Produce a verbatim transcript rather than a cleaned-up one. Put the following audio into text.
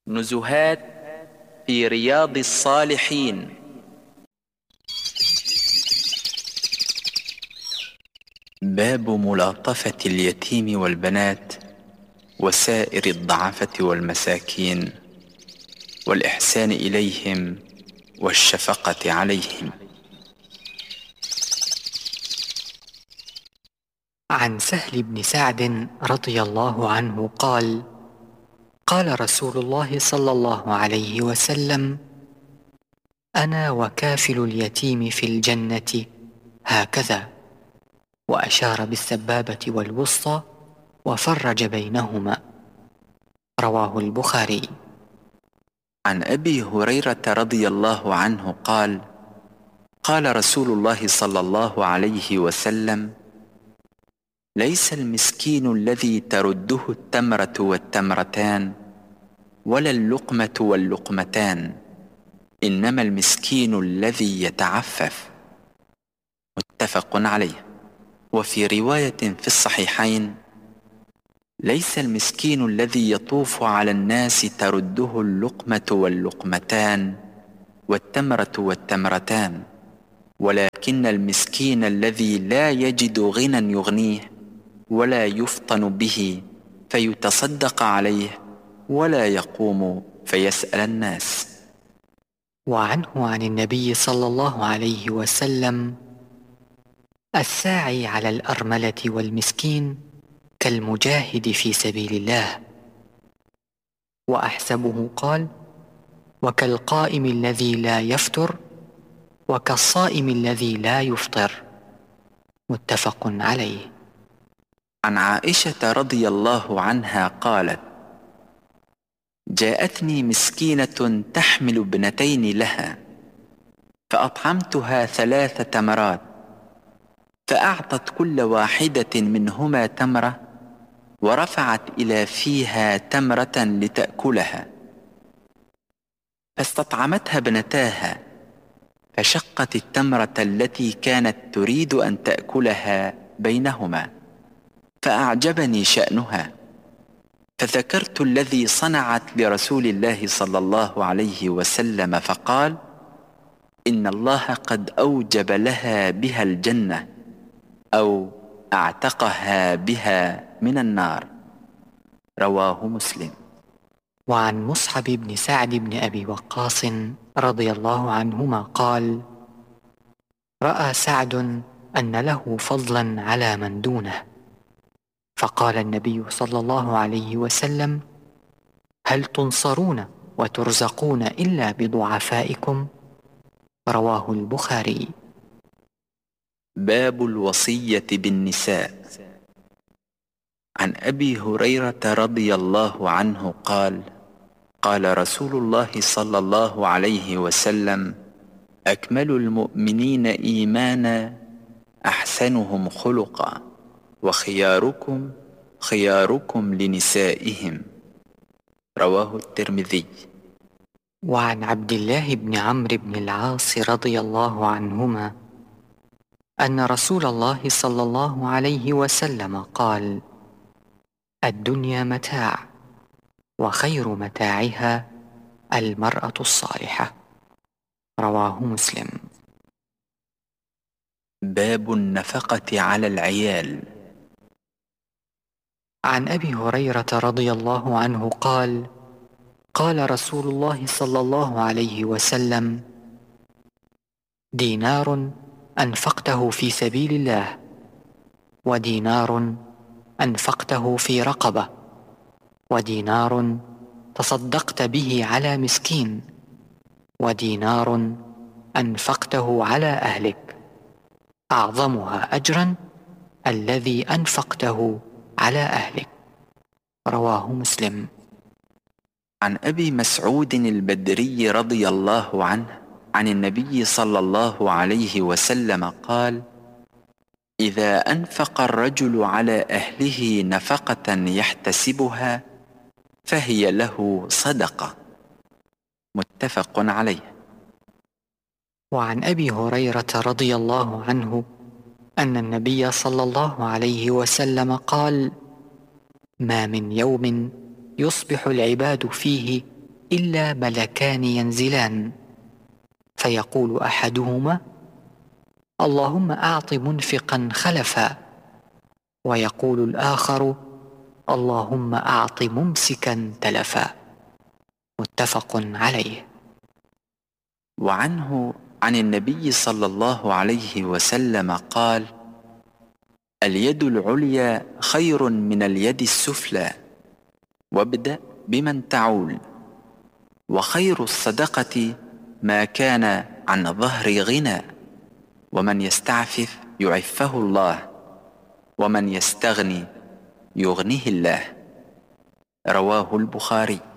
نزهات في رياض الصالحين. باب ملاطفة اليتيم والبنات وسائر الضعفة والمساكين والإحسان إليهم والشفقة عليهم. عن سهل بن سعد رضي الله عنه قال: قال رسول الله صلى الله عليه وسلم: أنا وكافل اليتيم في الجنة هكذا، وأشار بالسبابة والوسطى وفرج بينهما. رواه البخاري. عن أبي هريرة رضي الله عنه قال: قال رسول الله صلى الله عليه وسلم: ليس المسكين الذي ترده التمرة والتمرتان ولا اللقمة واللقمتان، إنما المسكين الذي يتعفف. متفق عليه. وفي رواية في الصحيحين: ليس المسكين الذي يطوف على الناس ترده اللقمة واللقمتان والتمرة والتمرتان، ولكن المسكين الذي لا يجد غنى يغنيه ولا يفطن به فيتصدق عليه ولا يقوم فيسأل الناس. وعنه عن النبي صلى الله عليه وسلم: الساعي على الأرملة والمسكين كالمجاهد في سبيل الله. وأحسبه قال: وكالقائم الذي لا يفتر وكالصائم الذي لا يفطر. متفق عليه. عن عائشة رضي الله عنها قالت: جاءتني مسكينة تحمل ابنتين لها، فأطعمتها ثلاث تمرات، فأعطت كل واحدة منهما تمرة ورفعت إلى فيها تمرة لتأكلها، فاستطعمتها ابنتاها، فشقت التمرة التي كانت تريد أن تأكلها بينهما، فأعجبني شأنها، فذكرت الذي صنعت لرسول الله صلى الله عليه وسلم، فقال: إن الله قد أوجب لها بها الجنة، أو أعتقها بها من النار. رواه مسلم. وعن مصعب بن سعد بن أبي وقاص رضي الله عنهما قال: رأى سعد أن له فضلا على من دونه، فقال النبي صلى الله عليه وسلم: هل تنصرون وترزقون إلا بضعفائكم؟ رواه البخاري. باب الوصية بالنساء. عن أبي هريرة رضي الله عنه قال: قال رسول الله صلى الله عليه وسلم: أكمل المؤمنين إيمانا أحسنهم خلقا، وخياركم خياركم لنسائهم. رواه الترمذي. وعن عبد الله بن عمرو بن العاص رضي الله عنهما أن رسول الله صلى الله عليه وسلم قال: الدنيا متاع، وخير متاعها المرأة الصالحة. رواه مسلم. باب النفقة على العيال. عن أبي هريرة رضي الله عنه قال: قال رسول الله صلى الله عليه وسلم: دينار أنفقته في سبيل الله، ودينار أنفقته في رقبة، ودينار تصدقت به على مسكين، ودينار أنفقته على أهلك، أعظمها أجرا الذي أنفقته على أهلك. رواه مسلم. عن أبي مسعود البدري رضي الله عنه عن النبي صلى الله عليه وسلم قال: إذا أنفق الرجل على أهله نفقة يحتسبها فهي له صدقة. متفق عليه. وعن أبي هريرة رضي الله عنه أن النبي صلى الله عليه وسلم قال: ما من يوم يصبح العباد فيه إلا ملكان ينزلان، فيقول أحدهما: اللهم أعط منفقا خلفا، ويقول الآخر: اللهم أعط ممسكا تلفا. متفق عليه. وعنه عن النبي صلى الله عليه وسلم قال: اليد العليا خير من اليد السفلى، وابدأ بمن تعول، وخير الصدقة ما كان عن ظهر غنى، ومن يستعفف يعفه الله، ومن يستغني يغنيه الله. رواه البخاري.